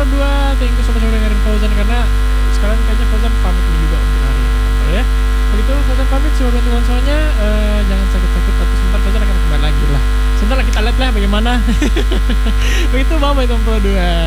2. Thank you so much udah dengerin Fauzan, karena sekarang kayaknya Fauzan pamit juga untuk hari ini ya. Begitu Fauzan pamit, semoga bantu semuanya. Jangan sakit-sakit atau sebentar Fauzan akan kembali lagi lah. Sebentar lah kita lihat lah bagaimana. Begitu Bang Pro 2.